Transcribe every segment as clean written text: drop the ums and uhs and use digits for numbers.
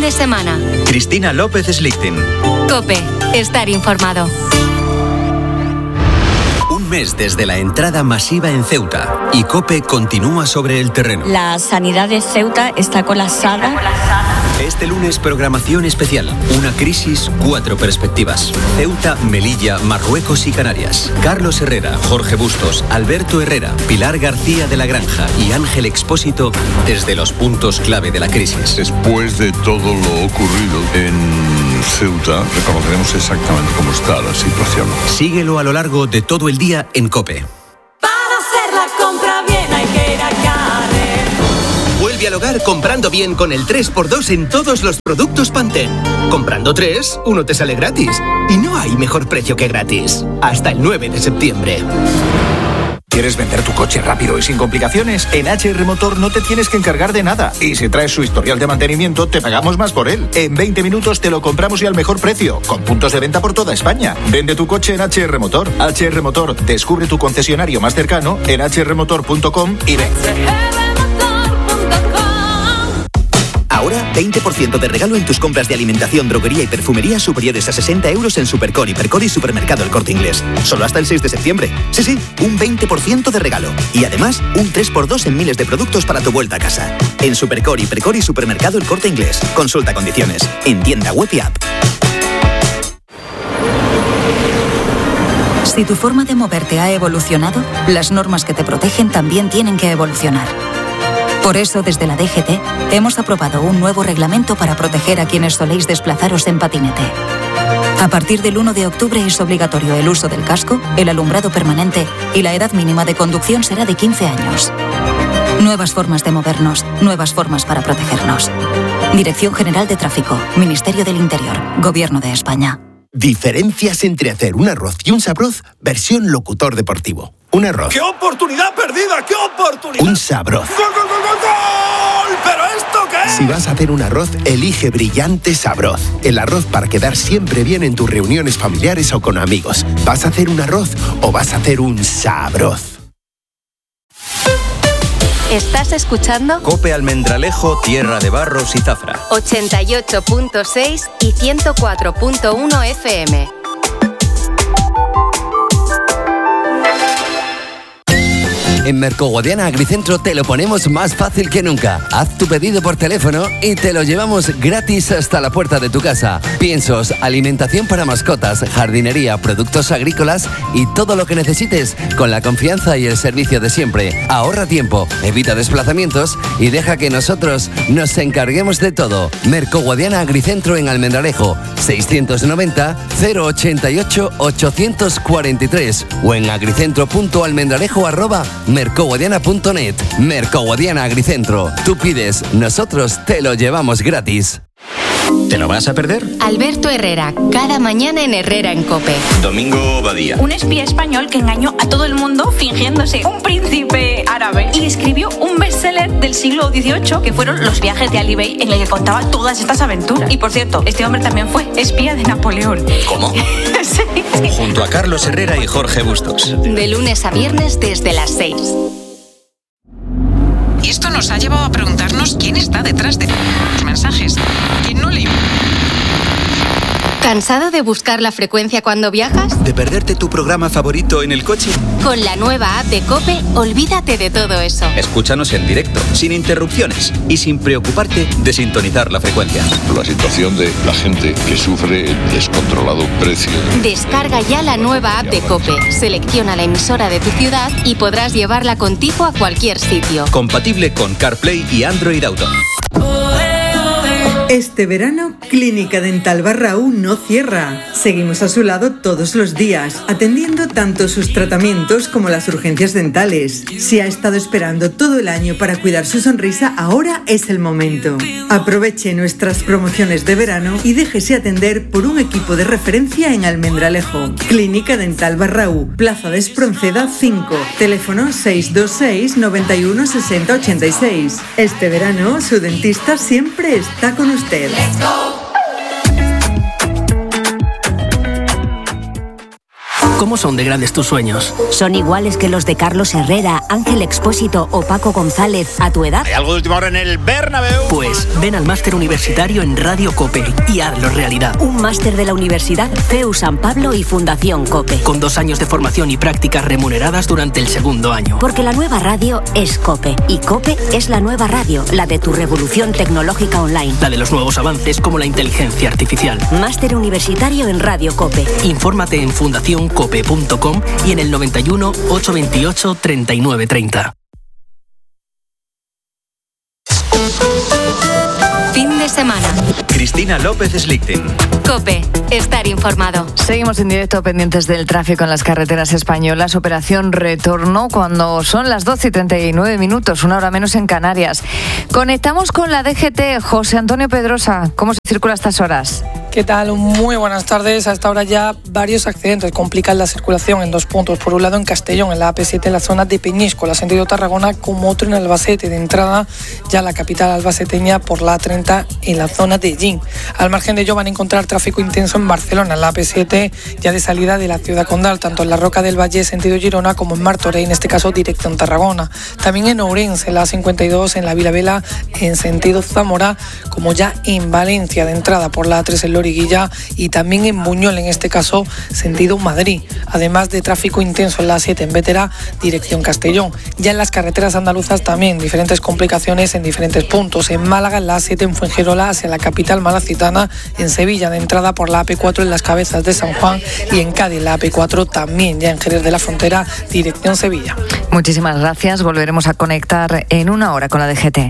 de semana. Cristina López Slichting. COPE. Estar informado. Un mes desde la entrada masiva en Ceuta y COPE continúa sobre el terreno. La sanidad de Ceuta está colapsada. Este lunes, programación especial. Una crisis, 4 perspectivas. Ceuta, Melilla, Marruecos y Canarias. Carlos Herrera, Jorge Bustos, Alberto Herrera, Pilar García de la Granja y Ángel Expósito desde los puntos clave de la crisis. Después de todo lo ocurrido en Ceuta, reconoceremos exactamente cómo está la situación. Síguelo a lo largo de todo el día en COPE. Para hacer la compra bien hay que ir a Carrer. Vuelve al hogar comprando bien con el 3x2 en todos los productos Pantene. Comprando 3, uno te sale gratis. Y no hay mejor precio que gratis. Hasta el 9 de septiembre. ¿Quieres vender tu coche rápido y sin complicaciones? En HR Motor no te tienes que encargar de nada. Y si traes su historial de mantenimiento, te pagamos más por él. En 20 minutos te lo compramos y al mejor precio, con puntos de venta por toda España. Vende tu coche en HR Motor. HR Motor, descubre tu concesionario más cercano en hrmotor.com y ven. Ahora, 20% de regalo en tus compras de alimentación, droguería y perfumería superiores a 60 euros en Supercor, Hipercor y Supermercado El Corte Inglés. Solo hasta el 6 de septiembre. Sí, un 20% de regalo. Y además, un 3x2 en miles de productos para tu vuelta a casa. En Supercor, Hipercor y Supermercado El Corte Inglés. Consulta condiciones. En tienda web y app. Si tu forma de moverte ha evolucionado, las normas que te protegen también tienen que evolucionar. Por eso, desde la DGT, hemos aprobado un nuevo reglamento para proteger a quienes soléis desplazaros en patinete. A partir del 1 de octubre es obligatorio el uso del casco, el alumbrado permanente y la edad mínima de conducción será de 15 años. Nuevas formas de movernos, nuevas formas para protegernos. Dirección General de Tráfico, Ministerio del Interior, Gobierno de España. Diferencias entre hacer un arroz y un sabroz, versión locutor deportivo. Un arroz. ¡Qué oportunidad perdida! ¡Qué oportunidad! Un sabroz. ¡Gol, gol, gol, gol, gol! ¿Pero esto qué es? Si vas a hacer un arroz, elige Brillante Sabroz. El arroz para quedar siempre bien en tus reuniones familiares o con amigos. ¿Vas a hacer un arroz o vas a hacer un sabroz? ¿Estás escuchando? COPE Almendralejo, Tierra de Barros y Zafra. 88.6 y 104.1 FM. En Mercoguadiana Agricentro te lo ponemos más fácil que nunca. Haz tu pedido por teléfono y te lo llevamos gratis hasta la puerta de tu casa. Piensos, alimentación para mascotas, jardinería, productos agrícolas y todo lo que necesites con la confianza y el servicio de siempre. Ahorra tiempo, evita desplazamientos y deja que nosotros nos encarguemos de todo. Mercoguadiana Agricentro en Almendralejo, 690 088 843 o en agricentro.almendralejo@mercoguadiana.net. Mercoguadiana Agricentro. Tú pides, nosotros te lo llevamos gratis. ¿Te lo vas a perder? Alberto Herrera, cada mañana en Herrera en COPE. Domingo Badía. Un espía español que engañó a todo el mundo fingiéndose un príncipe árabe y escribió un bestseller del siglo XVIII que fueron Los viajes de Ali Bey, en el que contaba todas estas aventuras. Y por cierto, este hombre también fue espía de Napoleón. ¿Cómo? Sí. Junto a Carlos Herrera y Jorge Bustos. De lunes a viernes desde las 6. Y esto nos ha llevado a preguntarnos quién está detrás de los mensajes. ¿Quién no lee? ¿Cansado de buscar la frecuencia cuando viajas? ¿De perderte tu programa favorito en el coche? Con la nueva app de COPE, olvídate de todo eso. Escúchanos en directo, sin interrupciones y sin preocuparte de sintonizar la frecuencia. La situación de la gente que sufre el descontrolado precio. Descarga ya la nueva app de COPE, selecciona la emisora de tu ciudad y podrás llevarla contigo a cualquier sitio. Compatible con CarPlay y Android Auto. Este verano, Clínica Dental Barraú no cierra. Seguimos a su lado todos los días, atendiendo tanto sus tratamientos como las urgencias dentales. Si ha estado esperando todo el año para cuidar su sonrisa, ahora es el momento. Aproveche nuestras promociones de verano y déjese atender por un equipo de referencia en Almendralejo. Clínica Dental Barraú, Plaza de Espronceda 5, teléfono 626 91 60 86. Este verano, su dentista siempre está con usted. Let's go. ¿Cómo son de grandes tus sueños? ¿Son iguales que los de Carlos Herrera, Ángel Expósito o Paco González a tu edad? ¿Hay algo de última hora en el Bernabéu? Pues Ven al máster universitario en Radio COPE y hazlo realidad. Un máster de la Universidad CEU San Pablo y Fundación COPE. Con 2 años de formación y prácticas remuneradas durante el segundo año. Porque la nueva radio es COPE. Y COPE es la nueva radio, la de tu revolución tecnológica online. La de los nuevos avances como la inteligencia artificial. Máster universitario en Radio COPE. Infórmate en fundacioncope.com y en el 91 828 3930. Fin de semana. Cristina López Slichting. COPE. Estar informado. Seguimos en directo pendientes del tráfico en las carreteras españolas. Operación Retorno cuando son las 12:39, 1 hora menos en Canarias. Conectamos con la DGT. José Antonio Pedrosa, ¿cómo se circula a estas horas? ¿Qué tal? Muy buenas tardes. A esta hora ya varios accidentes complican la circulación en 2 puntos. Por un lado en Castellón, en la AP7, en la zona de Peñíscola, sentido Tarragona, como otro en Albacete. De entrada ya la capital albaceteña por la A30 en la zona de Llín. Al margen de ello van a encontrar tráfico intenso en Barcelona, en la AP7, ya de salida de la ciudad condal, tanto en la Roca del Valle, sentido Girona, como en Martorell, en este caso dirección Tarragona. También en Ourense, en la A52, en la Vila Vela, en sentido Zamora, como ya en Valencia, de entrada por la A3 en Loriguilla, y también en Buñol, en este caso sentido Madrid. Además de tráfico intenso en la A7 en Bétera, dirección Castellón. Ya en las carreteras andaluzas también diferentes complicaciones en diferentes puntos. En Málaga, en la A7 en Fuengirola, hacia la capital malacitana. En Sevilla, de entrada por la AP4 en las Cabezas de San Juan, y en Cádiz, la AP4 también ya en Jerez de la Frontera, dirección Sevilla. Muchísimas gracias. Volveremos a conectar en 1 hora con la DGT.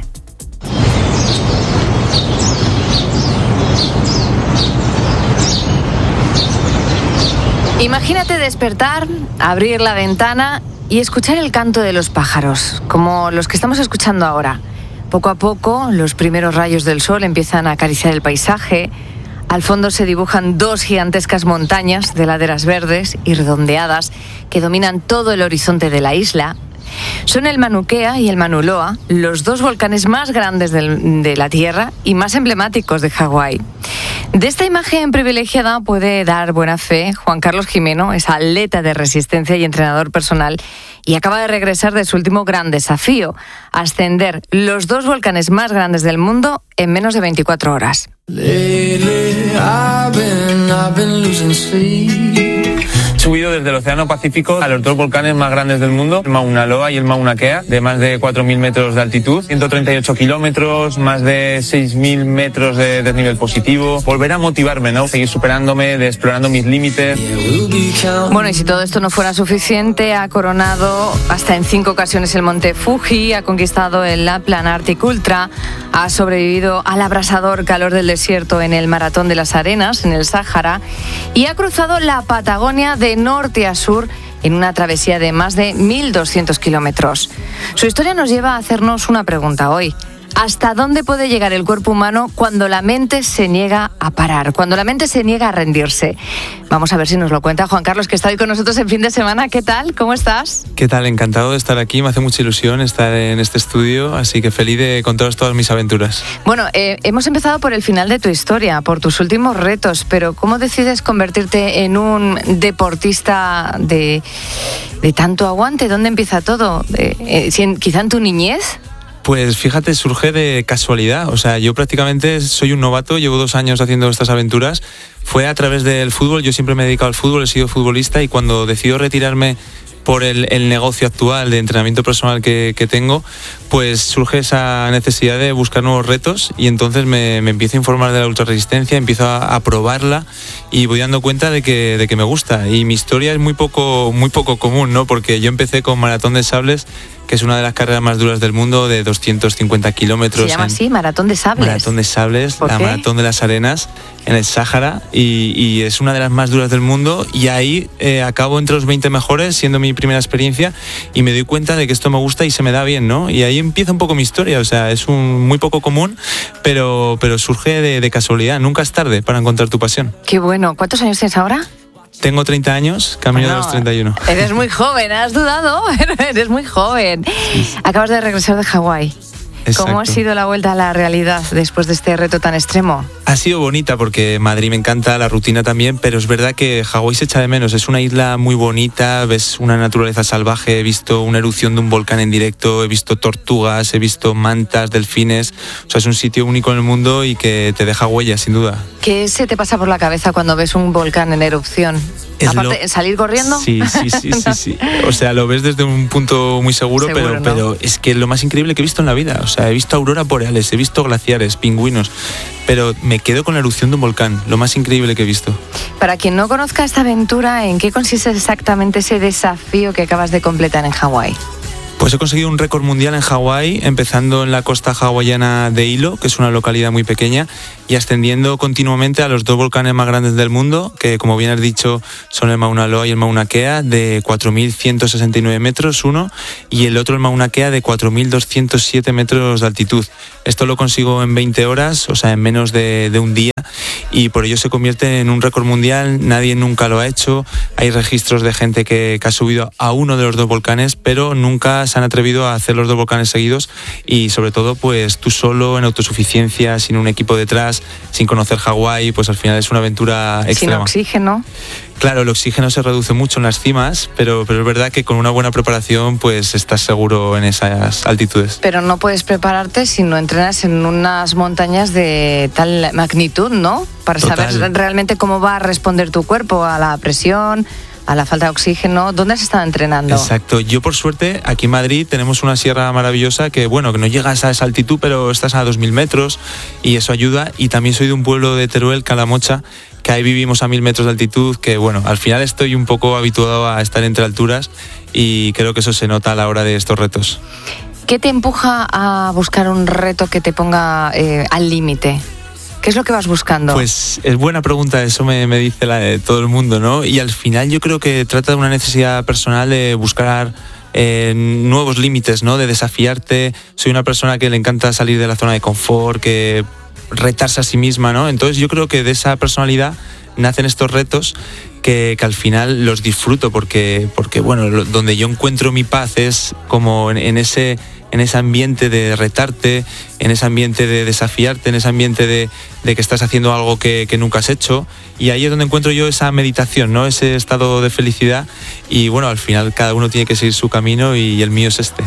Imagínate despertar, abrir la ventana y escuchar el canto de los pájaros, como los que estamos escuchando ahora. Poco a poco, los primeros rayos del sol empiezan a acariciar el paisaje. Al fondo se dibujan 2 gigantescas montañas de laderas verdes y redondeadas que dominan todo el horizonte de la isla. Son el Mauna Kea y el Mauna Loa, los 2 volcanes más grandes de la Tierra y más emblemáticos de Hawái. De esta imagen privilegiada puede dar buena fe Juan Carlos Jimeno, es atleta de resistencia y entrenador personal, y acaba de regresar de su último gran desafío, ascender los 2 volcanes más grandes del mundo en menos de 24 horas. Subido desde el Océano Pacífico a los 2 volcanes más grandes del mundo, el Mauna Loa y el Mauna Kea, de más de 4.000 metros de altitud, 138 kilómetros, más de 6.000 metros de desnivel positivo. Volver a motivarme, ¿no? Seguir superándome, explorando mis límites. Bueno, y si todo esto no fuera suficiente, ha coronado hasta en 5 ocasiones el monte Fuji, ha conquistado el Lapland Arctic Ultra, ha sobrevivido al abrasador calor del desierto en el Maratón de las Arenas, en el Sáhara, y ha cruzado la Patagonia de norte a sur en una travesía de más de 1.200 kilómetros. Su historia nos lleva a hacernos una pregunta hoy. ¿Hasta dónde puede llegar el cuerpo humano cuando la mente se niega a parar, cuando la mente se niega a rendirse? Vamos a ver si nos lo cuenta Juan Carlos, que está hoy con nosotros en fin de semana. ¿Qué tal? ¿Cómo estás? ¿Qué tal? Encantado de estar aquí. Me hace mucha ilusión estar en este estudio, así que feliz de contaros todas mis aventuras. Bueno, hemos empezado por el final de tu historia, por tus últimos retos, pero ¿cómo decides convertirte en un deportista de tanto aguante? ¿Dónde empieza todo? ¿Quizá en tu niñez? Pues fíjate, surge de casualidad. O sea, yo prácticamente soy un novato, llevo 2 años haciendo estas aventuras. Fue a través del fútbol, yo siempre me he dedicado al fútbol, he sido futbolista, y cuando decido retirarme por el negocio actual de entrenamiento personal que tengo, pues surge esa necesidad de buscar nuevos retos, y entonces me empiezo a informar de la ultrarresistencia, empiezo a probarla y voy dando cuenta de que me gusta. Y mi historia es muy poco común, ¿no? Porque yo empecé con Maratón de Sables, que es una de las carreras más duras del mundo, de 250 kilómetros. ¿Se llama así? ¿Maratón de Sables? Maratón de Sables, la qué? Maratón de las Arenas, en el Sáhara, y es una de las más duras del mundo, y ahí acabo entre los 20 mejores, siendo mi primera experiencia, y me doy cuenta de que esto me gusta y se me da bien, ¿no? Y ahí empieza un poco mi historia. O sea, es muy poco común, pero surge de casualidad. Nunca es tarde para encontrar tu pasión. Qué bueno. ¿Cuántos años tienes ahora? Tengo 30 años, camino de los 31. Eres muy joven, has dudado, pero eres muy joven. Acabas de regresar de Hawái. ¿Cómo ha sido la vuelta a la realidad después de este reto tan extremo? Ha sido bonita porque Madrid me encanta, la rutina también, pero es verdad que Hawái se echa de menos. Es una isla muy bonita, ves una naturaleza salvaje, he visto una erupción de un volcán en directo, he visto tortugas, he visto mantas, delfines. O sea, es un sitio único en el mundo y que te deja huella, sin duda. ¿Qué se te pasa por la cabeza cuando ves un volcán en erupción? Aparte, ¿salir corriendo? Sí. O sea, lo ves desde un punto muy seguro, pero es que lo más increíble que he visto en la vida. O sea, he visto auroras boreales, he visto glaciares, pingüinos, pero me quedo con la erupción de un volcán, lo más increíble que he visto. Para quien no conozca esta aventura, ¿en qué consiste exactamente ese desafío que acabas de completar en Hawái? Pues he conseguido un récord mundial en Hawái, empezando en la costa hawaiana de Hilo, que es una localidad muy pequeña, y ascendiendo continuamente a los 2 volcanes más grandes del mundo, que como bien has dicho son el Mauna Loa y el Mauna Kea, de 4.169 metros uno, y el otro, el Mauna Kea, de 4.207 metros de altitud. Esto lo consigo en 20 horas, o sea, en menos de un día, y por ello se convierte en un récord mundial. Nadie nunca lo ha hecho. Hay registros de gente que ha subido a uno de los 2 volcanes, pero nunca se han atrevido a hacer los 2 volcanes seguidos, y sobre todo pues tú solo, en autosuficiencia, sin un equipo detrás, sin conocer Hawái, pues al final es una aventura extrema. Sin oxígeno. Claro, el oxígeno se reduce mucho en las cimas, pero es verdad que con una buena preparación pues estás seguro en esas altitudes. Pero no puedes prepararte si no entrenas en unas montañas de tal magnitud, ¿no? Para saber realmente cómo va a responder tu cuerpo a la presión, a la falta de oxígeno. ¿Dónde has estado entrenando? Exacto. Yo, por suerte, aquí en Madrid tenemos una sierra maravillosa que, bueno, que no llegas a esa altitud, pero estás a 2.000 metros y eso ayuda. Y también soy de un pueblo de Teruel, Calamocha, que ahí vivimos a 1.000 metros de altitud, que, bueno, al final estoy un poco habituado a estar entre alturas y creo que eso se nota a la hora de estos retos. ¿Qué te empuja a buscar un reto que te ponga al límite? ¿Qué es lo que vas buscando? Pues es buena pregunta, eso me dice todo el mundo, ¿no? Y al final yo creo que trata de una necesidad personal de buscar nuevos límites, ¿no? De desafiarte. Soy una persona que le encanta salir de la zona de confort, que retarse a sí misma, ¿no? Entonces yo creo que de esa personalidad nacen estos retos que al final los disfruto porque bueno, donde yo encuentro mi paz es como en ese ambiente de retarte, en ese ambiente de desafiarte, en ese ambiente de que estás haciendo algo que nunca has hecho, y ahí es donde encuentro yo esa meditación, ¿no? Ese estado de felicidad, y bueno, al final cada uno tiene que seguir su camino y el mío es este.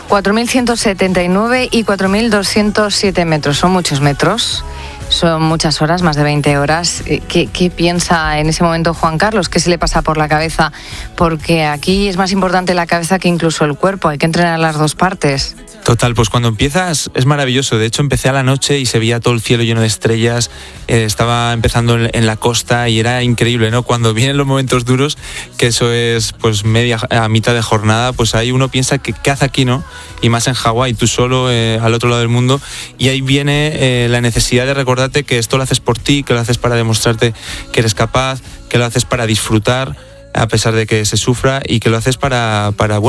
4.179 y 4.207 metros, son muchos metros. Son muchas horas, más de 20 horas. ¿Qué piensa en ese momento Juan Carlos? ¿Qué se le pasa por la cabeza? Porque aquí es más importante la cabeza que incluso el cuerpo. Hay que entrenar las 2 partes. Total, pues cuando empiezas es maravilloso. De hecho, empecé a la noche y se veía todo el cielo lleno de estrellas. Estaba empezando en la costa y era increíble, ¿no? Cuando vienen los momentos duros, que eso es pues a mitad de jornada, pues ahí uno piensa que ¿qué hace aquí, no? Y más en Hawái, tú solo al otro lado del mundo. Y ahí viene la necesidad de recordarte que esto lo haces por ti, que lo haces para demostrarte que eres capaz, que lo haces para disfrutar a pesar de que se sufra, y que lo haces para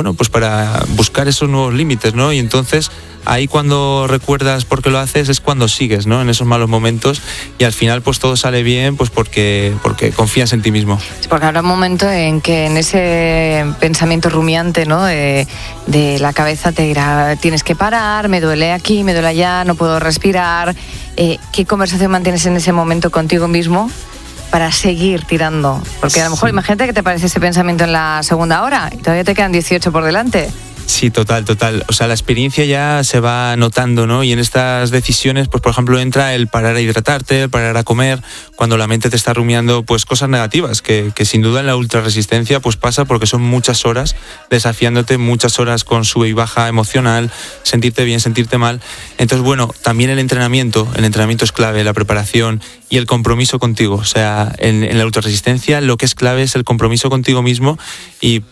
buscar esos nuevos límites, ¿no? Y entonces ahí cuando recuerdas por qué lo haces es cuando sigues, ¿no? En esos malos momentos, y al final pues todo sale bien pues porque confías en ti mismo. Sí, porque habrá un momento en que en ese pensamiento rumiante, ¿no? de la cabeza te dirá, tienes que parar, me duele aquí, me duele allá, no puedo respirar. ¿Qué conversación mantienes en ese momento contigo mismo para seguir tirando? Porque a lo mejor imagínate que te parece ese pensamiento en la segunda hora y todavía te quedan 18 por delante. Sí, total. O sea, la experiencia ya se va notando, ¿no? Y en estas decisiones, pues por ejemplo, entra el parar a hidratarte, el parar a comer, cuando la mente te está rumiando pues cosas negativas, que sin duda en la ultrarresistencia pues pasa, porque son muchas horas desafiándote, muchas horas con sube y baja emocional, sentirte bien, sentirte mal. Entonces, bueno, también el entrenamiento es clave, la preparación y el compromiso contigo. O sea, en la ultrarresistencia lo que es clave es el compromiso contigo mismo, y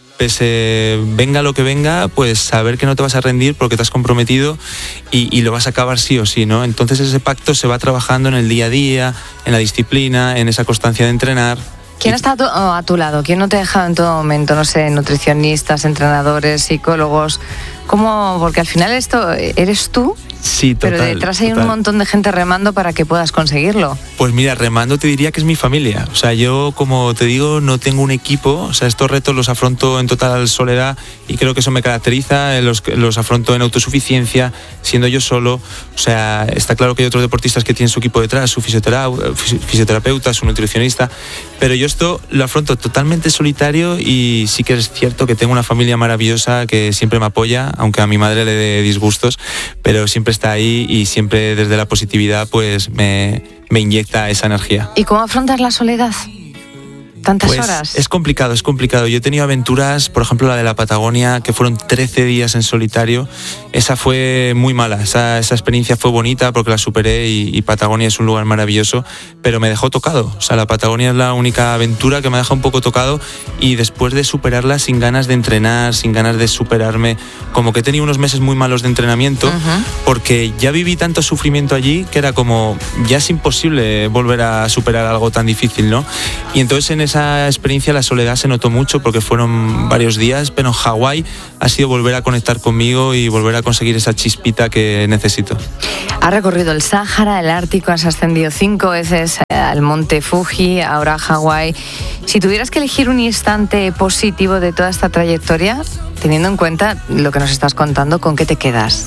venga lo que venga, pues saber que no te vas a rendir porque te has comprometido y lo vas a acabar sí o sí, ¿no? Entonces ese pacto se va trabajando en el día a día, en la disciplina, en esa constancia de entrenar. ¿Quién está a tu lado? ¿Quién no te ha dejado en todo momento? No sé, nutricionistas, entrenadores, psicólogos. ¿Cómo? Porque al final esto eres tú Sí, total. Pero detrás hay total. un montón de gente remando para que puedas conseguirlo. Pues mira, remando te diría que es mi familia. O sea, yo, como te digo, no tengo un equipo. O sea, estos retos los afronto en total soledad y creo que eso me caracteriza. Los afronto en autosuficiencia, siendo yo solo. O sea, está claro que hay otros deportistas que tienen su equipo detrás, su fisioterapeuta, su nutricionista. Pero yo esto lo afronto totalmente solitario y sí que es cierto que tengo una familia maravillosa que siempre me apoya, aunque a mi madre le dé disgustos, pero siempre está ahí y siempre desde la positividad pues me inyecta esa energía. ¿Y cómo afrontas la soledad? ¿Tantas pues horas? Es complicado. Yo he tenido aventuras, por ejemplo la de la Patagonia, que fueron 13 días en solitario. Esa fue muy mala, esa experiencia fue bonita porque la superé y Patagonia es un lugar maravilloso, pero me dejó tocado. O sea, la Patagonia es la única aventura que me deja un poco tocado y después de superarla sin ganas de entrenar, sin ganas de superarme, como que he tenido unos meses muy malos de entrenamiento, porque ya viví tanto sufrimiento allí que era como, ya es imposible volver a superar algo tan difícil, ¿no? Y entonces en esa experiencia la soledad se notó mucho porque fueron varios días, pero en Hawái ha sido volver a conectar conmigo y volver a conseguir esa chispita que necesito. Has recorrido el Sáhara, el Ártico, has ascendido 5 veces al monte Fuji, ahora a Hawái. Si tuvieras que elegir un instante positivo de toda esta trayectoria, teniendo en cuenta lo que nos estás contando, ¿con qué te quedas?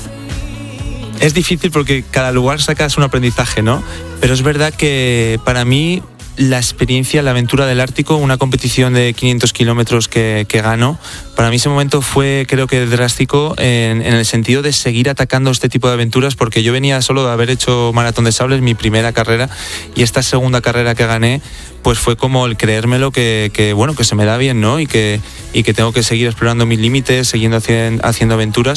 Es difícil porque cada lugar sacas un aprendizaje, ¿no? Pero es verdad que para mí la experiencia, la aventura del Ártico, una competición de 500 kilómetros que ganó, para mí ese momento fue, creo que drástico en el sentido de seguir atacando este tipo de aventuras, porque yo venía solo de haber hecho Maratón de Sables, mi primera carrera, y esta segunda carrera que gané pues fue como el creérmelo que bueno, que se me da bien, ¿no? Y que tengo que seguir explorando mis límites, siguiendo haciendo aventuras.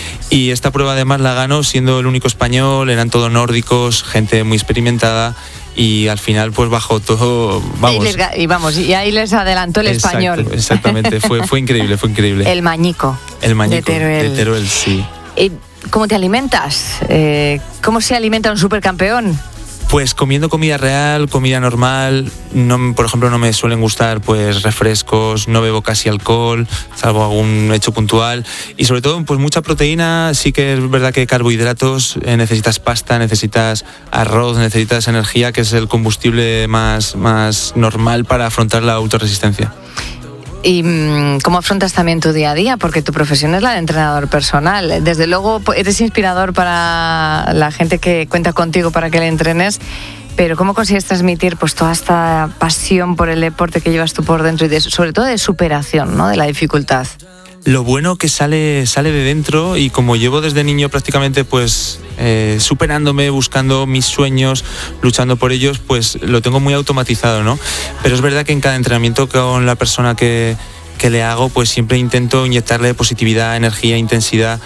Y esta prueba además la gano siendo el único español, eran todos nórdicos, gente muy experimentada. Y al final pues bajó todo, vamos. Y ahí les adelantó el español. Exactamente, fue increíble, fue increíble. El Mañico. De Teruel, sí. ¿Cómo te alimentas? ¿Cómo se alimenta un supercampeón? Pues comiendo comida real, comida normal. No, por ejemplo, no me suelen gustar pues refrescos, no bebo casi alcohol, salvo algún hecho puntual. Y sobre todo, pues mucha proteína. Sí que es verdad que carbohidratos, necesitas pasta, necesitas arroz, necesitas energía, que es el combustible más normal para afrontar la autorresistencia. ¿Y cómo afrontas también tu día a día? Porque tu profesión es la de entrenador personal. Desde luego eres inspirador para la gente que cuenta contigo para que le entrenes, pero ¿cómo consigues transmitir pues toda esta pasión por el deporte que llevas tú por dentro y sobre todo de superación, ¿no? De la dificultad? Lo bueno que sale de dentro, y como llevo desde niño prácticamente pues superándome, buscando mis sueños, luchando por ellos, pues lo tengo muy automatizado, ¿no? Pero es verdad que en cada entrenamiento con la persona que le hago, pues siempre intento inyectarle positividad, energía, intensidad.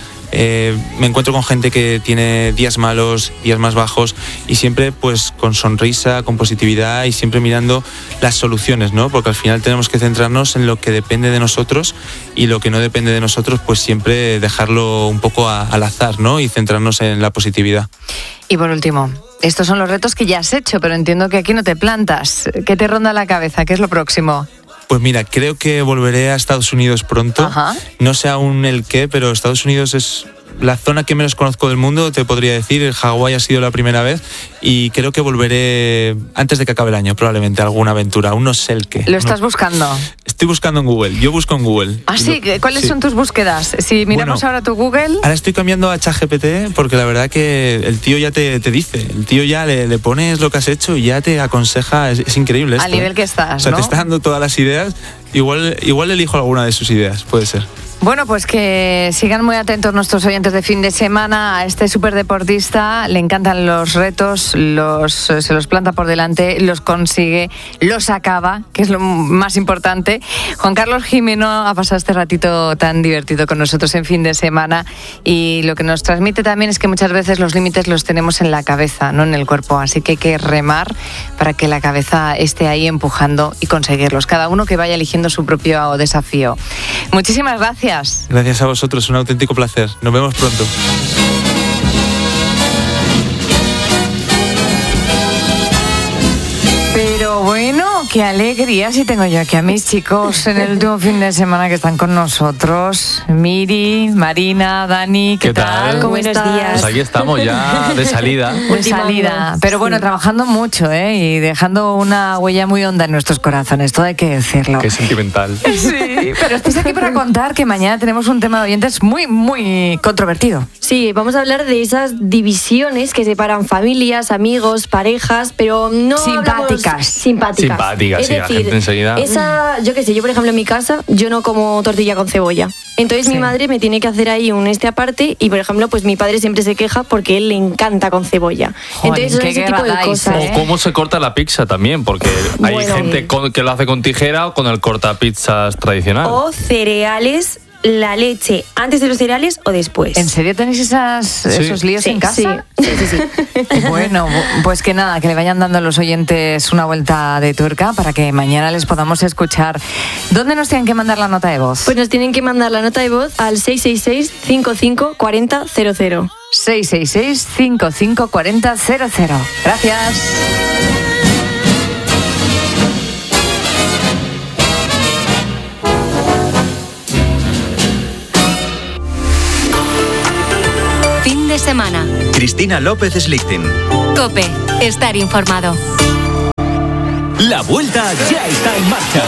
Me encuentro con gente que tiene días malos, días más bajos, y siempre pues con sonrisa, con positividad y siempre mirando las soluciones, ¿no? Porque al final tenemos que centrarnos en lo que depende de nosotros, y lo que no depende de nosotros pues siempre dejarlo un poco al azar, ¿no? Y centrarnos en la positividad. Y por último, estos son los retos que ya has hecho, pero entiendo que aquí no te plantas. ¿Qué te ronda la cabeza? ¿Qué es lo próximo? Pues mira, creo que volveré a Estados Unidos pronto. Ajá. No sé aún el qué, pero Estados Unidos es la zona que menos conozco del mundo, te podría decir. El Hawái ha sido la primera vez y creo que volveré antes de que acabe el año, probablemente, a alguna aventura. Aún no sé el qué. ¿Lo estás buscando? Estoy buscando en Google, yo busco en Google. ¿Ah, sí? ¿Cuáles son tus búsquedas? Si miramos ahora tu Google... Ahora estoy cambiando a ChatGPT porque la verdad que el tío ya te dice, el tío ya le pones lo que has hecho y ya te aconseja, es increíble esto. Al nivel que estás, o sea, ¿no? Te está dando todas las ideas, igual elijo alguna de sus ideas, puede ser. Bueno, pues que sigan muy atentos nuestros oyentes de fin de semana a este superdeportista. Le encantan los retos, se los planta por delante, los consigue, los acaba, que es lo más importante. Juan Carlos Jimeno ha pasado este ratito tan divertido con nosotros en fin de semana, y lo que nos transmite también es que muchas veces los límites los tenemos en la cabeza, no en el cuerpo. Así que hay que remar para que la cabeza esté ahí empujando y conseguirlos. Cada uno que vaya eligiendo su propio desafío. Muchísimas gracias. Gracias a vosotros, un auténtico placer. Nos vemos pronto. Pero bueno, qué alegría si tengo yo aquí a mis chicos en el último fin de semana que están con nosotros. Miri, Marina, Dani, ¿qué tal? ¿Cómo estás? Buenos días. Pues aquí estamos ya de salida. De salida, pero bueno, trabajando mucho, y dejando una huella muy honda en nuestros corazones, todo hay que decirlo. Qué sentimental. Sí, pero estáis aquí para contar que mañana tenemos un tema de oyentes muy, muy controvertido. Sí, vamos a hablar de esas divisiones que separan familias, amigos, parejas, pero no simpáticas. Simpáticas, es sí, decir, la gente enseguida. Yo qué sé, yo por ejemplo en mi casa, yo no como tortilla con cebolla. Entonces mi madre me tiene que hacer ahí un aparte y por ejemplo, pues mi padre siempre se queja porque él le encanta con cebolla. Entonces son ese tipo de cosas. O cómo se corta la pizza también, porque hay gente que lo hace con tijera o con el cortapizzas tradicional. O cereales, la leche antes de los cereales o después. ¿En serio tenéis esos líos en casa? Sí. Bueno, pues que nada, que le vayan dando a los oyentes una vuelta de tuerca para que mañana les podamos escuchar. ¿Dónde nos tienen que mandar la nota de voz? Pues nos tienen que mandar la nota de voz al 666 55 40 00. 666 55 40 00. Gracias. Fin de semana. Cristina López Slichting. COPE. Estar informado. La vuelta ya está en marcha.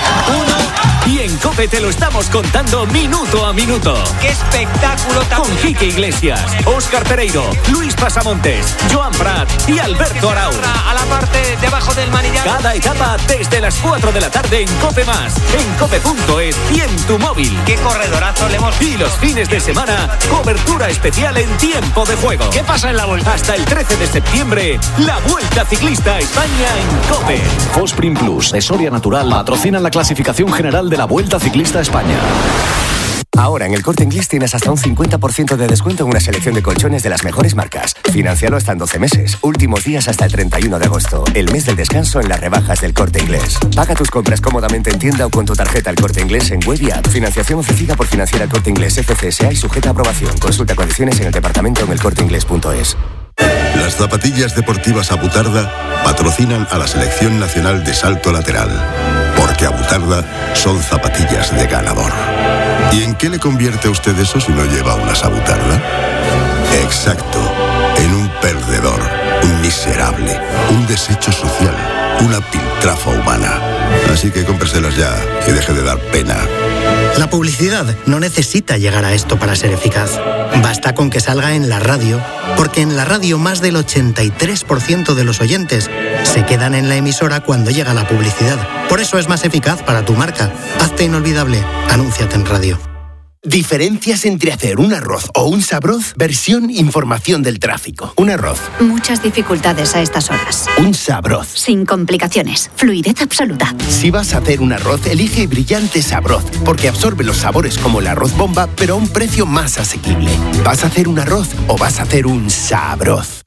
Y en COPE te lo estamos contando minuto a minuto. ¡Qué espectáculo tan Con Quique Iglesias, Óscar Pereiro, Luis Pasamontes, Joan Prat y Alberto Arau. A la parte debajo del manillar. Cada etapa desde las 4 de la tarde en COPE+, en cope.es y en tu móvil. ¡Qué corredorazo le hemos visto! Y los fines de semana, cobertura especial en tiempo de juego. ¿Qué pasa en la vuelta? Hasta el 13 de septiembre, la Vuelta Ciclista a España en COPE. Fosprin Plus de Soria Natural patrocinan la clasificación general de la Vuelta Ciclista a España. Ahora en el Corte Inglés tienes hasta un 50% de descuento en una selección de colchones de las mejores marcas. Financialo hasta en 12 meses. Últimos días hasta el 31 de agosto. El mes del descanso en las rebajas del Corte Inglés. Paga tus compras cómodamente en tienda o con tu tarjeta El Corte Inglés en web y app. Financiación ofrecida por Financiera El Corte Inglés FCSA y sujeta a aprobación. Consulta condiciones en el departamento en elcorteinglés.es. Las zapatillas deportivas Abutarda patrocinan a la Selección Nacional de Salto Lateral. Porque Abutarda son zapatillas de ganador. ¿Y en qué le convierte a usted eso si no lleva unas Abutarda? Exacto, en un perdedor, un miserable, un desecho social, una piltrafa humana. Así que cómpreselas ya y deje de dar pena. La publicidad no necesita llegar a esto para ser eficaz. Basta con que salga en la radio, porque en la radio más del 83% de los oyentes se quedan en la emisora cuando llega la publicidad. Por eso es más eficaz para tu marca. Hazte inolvidable. Anúnciate en radio. Diferencias entre hacer un arroz o un sabroz, versión información del tráfico. Un arroz. Muchas dificultades a estas horas. Un sabroz. Sin complicaciones. Fluidez absoluta. Si vas a hacer un arroz, elige Brillante Sabroz, porque absorbe los sabores como el arroz bomba, pero a un precio más asequible. ¿Vas a hacer un arroz o vas a hacer un sabroz?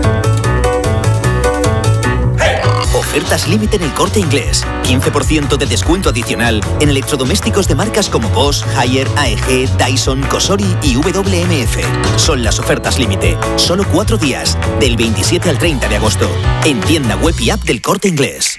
Ofertas límite en el Corte Inglés. 15% de descuento adicional en electrodomésticos de marcas como Bosch, Haier, AEG, Dyson, Cosori y WMF. Son las ofertas límite. Solo 4 días, del 27 al 30 de agosto. En tienda web y app del Corte Inglés.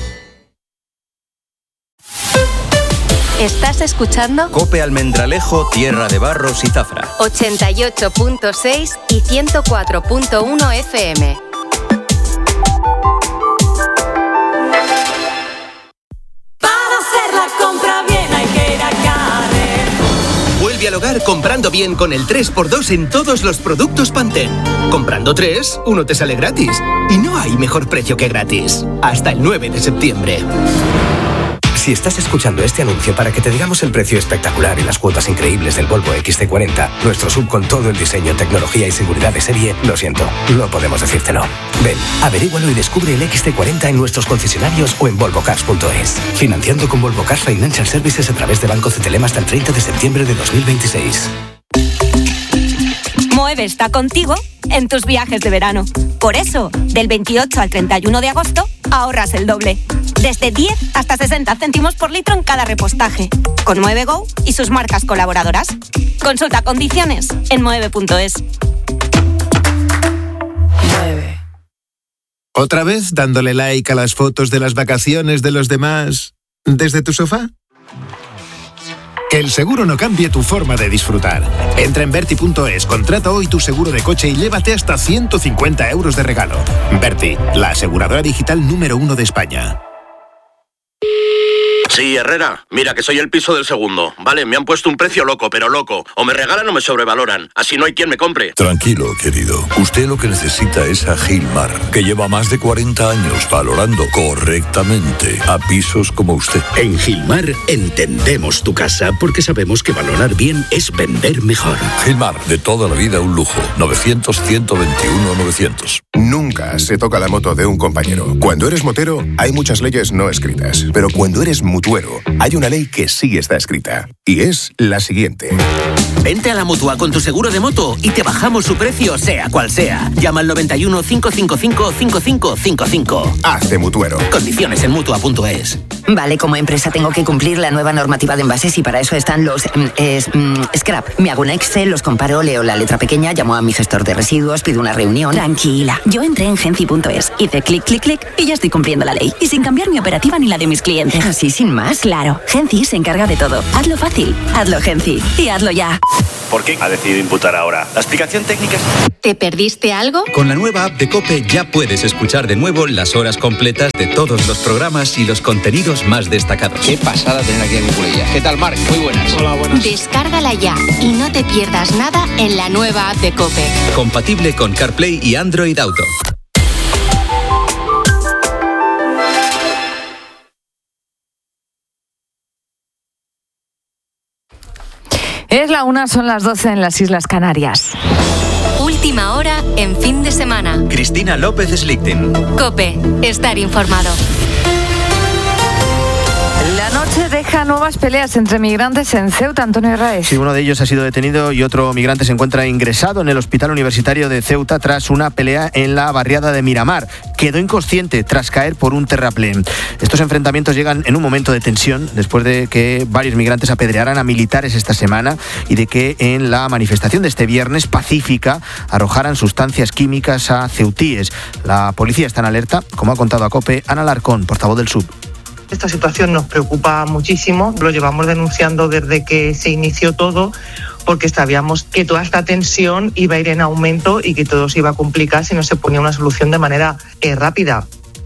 ¿Estás escuchando? COPE Almendralejo, Tierra de Barros y Zafra. 88.6 y 104.1 FM. Vuelve al hogar comprando bien con el 3x2 en todos los productos Pantene. Comprando 3, uno te sale gratis. Y no hay mejor precio que gratis. Hasta el 9 de septiembre. Si estás escuchando este anuncio para que te digamos el precio espectacular y las cuotas increíbles del Volvo XC40, nuestro sub con todo el diseño, tecnología y seguridad de serie, lo siento, no podemos decírtelo. Ven, averígualo y descubre el XC40 en nuestros concesionarios o en volvocars.es. Financiando con Volvo Cars Financial Services a través de Banco Cetelem hasta el 30 de septiembre de 2026. Moeve está contigo en tus viajes de verano. Por eso, del 28 al 31 de agosto, ahorras el doble. Desde 10 hasta 60 céntimos por litro en cada repostaje. Con Moeve Go y sus marcas colaboradoras. Consulta condiciones en moeve.es. ¿Otra vez dándole like a las fotos de las vacaciones de los demás desde tu sofá? Que el seguro no cambie tu forma de disfrutar. Entra en Verti.es, contrata hoy tu seguro de coche y llévate hasta 150 euros de regalo. Verti, la aseguradora digital número 1 de España. Sí, Herrera, mira que soy el piso del segundo. Vale, me han puesto un precio loco, pero loco. O me regalan o me sobrevaloran. Así no hay quien me compre. Tranquilo, querido. Usted lo que necesita es a Gilmar, que lleva más de 40 años valorando correctamente a pisos como usted. En Gilmar entendemos tu casa porque sabemos que valorar bien es vender mejor. Gilmar, de toda la vida un lujo. 900-121-900. Nunca se toca la moto de un compañero. Cuando eres motero, hay muchas leyes no escritas. Pero cuando eres mutuero, hay una ley que sí está escrita. Y es la siguiente. Vente a la Mutua con tu seguro de moto y te bajamos su precio, sea cual sea. Llama al 91 555 5555. Hazte mutuero. Condiciones en Mutua.es. Vale, como empresa tengo que cumplir la nueva normativa de envases y para eso están los scrap. Me hago un Excel, los comparo, leo la letra pequeña, llamo a mi gestor de residuos, pido una reunión. Tranquila, yo entré en Genci.es, hice clic, clic, clic y ya estoy cumpliendo la ley. Y sin cambiar mi operativa ni la de mis clientes. ¿Así sin más? Claro, Genci se encarga de todo. Hazlo fácil, hazlo Genci y hazlo ya. ¿Por qué ha decidido imputar ahora? La explicación técnica es... ¿Te perdiste algo? Con la nueva app de COPE ya puedes escuchar de nuevo las horas completas de todos los programas y los contenidos más destacados. Qué pasada tener aquí a Cuculella. ¿Qué tal, Marc? Muy buenas. Hola, buenas. Descárgala ya y no te pierdas nada en la nueva app de COPE. Compatible con CarPlay y Android Auto. Es la 1, son las 12 en las Islas Canarias. Última hora en fin de semana. Cristina López Slichting. COPE, estar informado. La noche deja nuevas peleas entre migrantes en Ceuta, Antonio Herráez. Sí, uno de ellos ha sido detenido y otro migrante se encuentra ingresado en el Hospital Universitario de Ceuta tras una pelea en la barriada de Miramar. Quedó inconsciente tras caer por un terraplén. Estos enfrentamientos llegan en un momento de tensión después de que varios migrantes apedrearan a militares esta semana y de que en la manifestación de este viernes pacífica arrojaran sustancias químicas a ceutíes. La policía está en alerta, como ha contado a COPE Ana Larcón, portavoz del SUB. Esta situación nos preocupa muchísimo, lo llevamos denunciando desde que se inició todo, porque sabíamos que toda esta tensión iba a ir en aumento y que todo se iba a complicar si no se ponía una solución de manera rápida.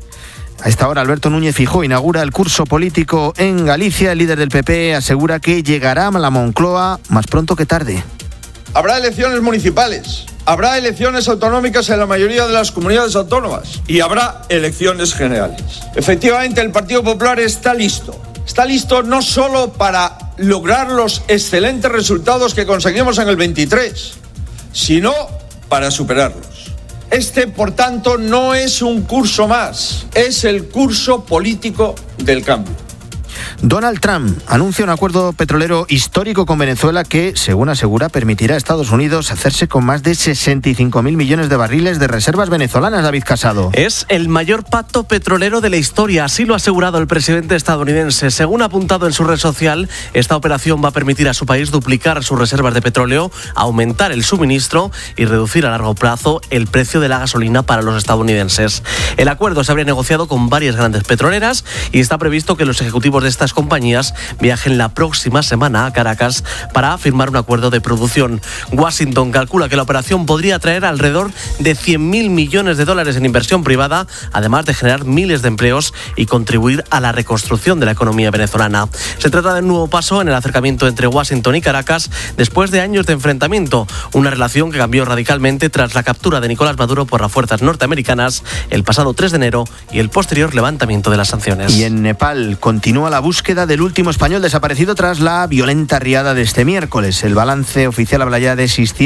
A esta hora, Alberto Núñez Feijóo inaugura el curso político en Galicia. El líder del PP asegura que llegará a la Moncloa más pronto que tarde. Habrá elecciones municipales, habrá elecciones autonómicas en la mayoría de las comunidades autónomas y habrá elecciones generales. Efectivamente, el Partido Popular está listo no solo para lograr los excelentes resultados que conseguimos en el 23, sino para superarlos. Este, por tanto, no es un curso más, es el curso político del cambio. Donald Trump anuncia un acuerdo petrolero histórico con Venezuela que, según asegura, permitirá a Estados Unidos hacerse con más de 65.000 millones de barriles de reservas venezolanas. David Casado. Es el mayor pacto petrolero de la historia, así lo ha asegurado el presidente estadounidense. Según ha apuntado en su red social, esta operación va a permitir a su país duplicar sus reservas de petróleo, aumentar el suministro y reducir a largo plazo el precio de la gasolina para los estadounidenses. El acuerdo se habría negociado con varias grandes petroleras y está previsto que los ejecutivos de estas compañías viajen la próxima semana a Caracas para firmar un acuerdo de producción. Washington calcula que la operación podría traer alrededor de 100.000 millones de dólares en inversión privada, además de generar miles de empleos y contribuir a la reconstrucción de la economía venezolana. Se trata de un nuevo paso en el acercamiento entre Washington y Caracas después de años de enfrentamiento, una relación que cambió radicalmente tras la captura de Nicolás Maduro por las fuerzas norteamericanas el pasado 3 de enero y el posterior levantamiento de las sanciones. Y en Nepal continúa la búsqueda del último español desaparecido tras la violenta riada de este miércoles. El balance oficial habla ya de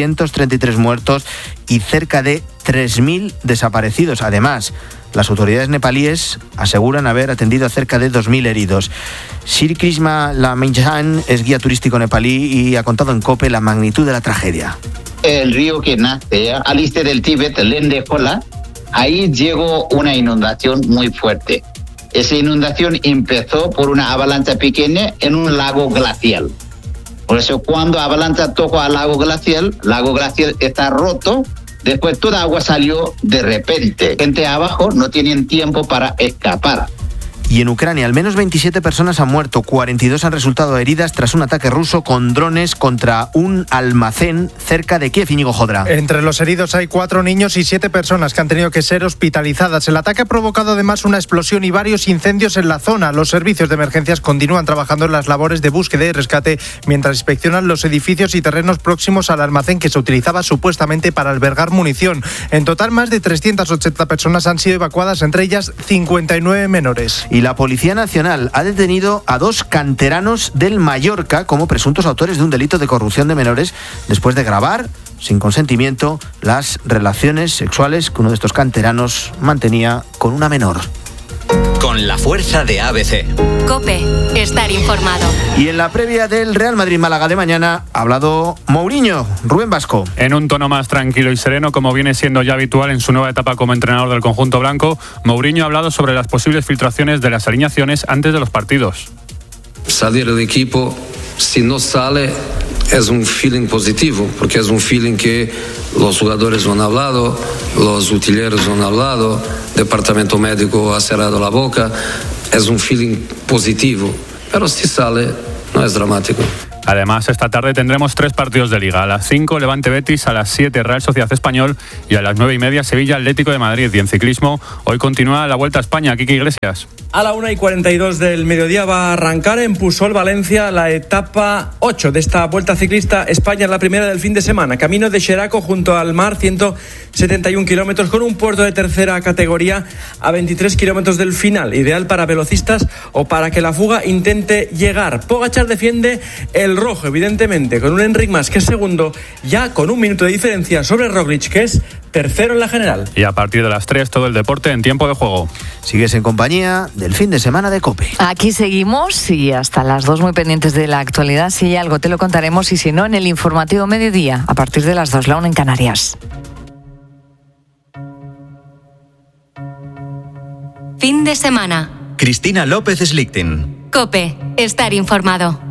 633 muertos y cerca de 3.000 desaparecidos. Además, las autoridades nepalíes aseguran haber atendido a cerca de 2.000 heridos. Sri Krishna Lamijan es guía turístico nepalí y ha contado en COPE la magnitud de la tragedia. El río que nace al este del Tíbet, Lendejola, ahí llegó una inundación muy fuerte. Esa inundación empezó por una avalancha pequeña en un lago glacial. Por eso cuando avalancha tocó al lago glacial está roto Después toda agua salió de repente. Gente abajo no tienen tiempo para escapar. Y en Ucrania, al menos 27 personas han muerto, 42 han resultado heridas tras un ataque ruso con drones contra un almacén cerca de Kiev. Íñigo Jodra. Entre los heridos hay 4 niños y 7 personas que han tenido que ser hospitalizadas. El ataque ha provocado además una explosión y varios incendios en la zona. Los servicios de emergencias continúan trabajando en las labores de búsqueda y rescate mientras inspeccionan los edificios y terrenos próximos al almacén que se utilizaba supuestamente para albergar munición. En total, más de 380 personas han sido evacuadas, entre ellas 59 menores. Y la Policía Nacional ha detenido a 2 canteranos del Mallorca como presuntos autores de un delito de corrupción de menores después de grabar, sin consentimiento, las relaciones sexuales que uno de estos canteranos mantenía con una menor. Con la fuerza de ABC. COPE. Estar informado. Y en la previa del Real Madrid-Málaga de mañana ha hablado Mourinho. Rubén Vasco. En un tono más tranquilo y sereno, como viene siendo ya habitual en su nueva etapa como entrenador del conjunto blanco, Mourinho ha hablado sobre las posibles filtraciones de las alineaciones antes de los partidos. Salir del equipo, si no sale, es un feeling positivo, porque es un feeling que los jugadores han hablado, los utileros han hablado, el departamento médico ha cerrado la boca, es un feeling positivo, pero si sale, no es dramático. Además, esta tarde tendremos 3 partidos de Liga. A las 5, Levante Betis, a las 7, Real Sociedad Español y a las 9:30, Sevilla Atlético de Madrid. Y en ciclismo, hoy continúa la Vuelta a España. Quique Iglesias. A la 1:42 del mediodía va a arrancar en Pusol, Valencia, la etapa 8 de esta Vuelta Ciclista España, la primera del fin de semana. Camino de Xeraco junto al mar, 171 kilómetros, con un puerto de tercera categoría a 23 kilómetros del final. Ideal para velocistas o para que la fuga intente llegar. Pogačar defiende el rojo, evidentemente, con un Enric Mas, que es segundo, ya con 1 minuto de diferencia sobre Roglic, que es tercero en la general. Y a partir de las 3, todo el deporte en tiempo de juego. Sigues en compañía del fin de semana de COPE. Aquí seguimos y hasta las 2 muy pendientes de la actualidad. Si hay algo te lo contaremos y si no, en el informativo mediodía, a partir de las 2, la 1 en Canarias. Fin de semana. Cristina López Slichting. COPE. Estar informado.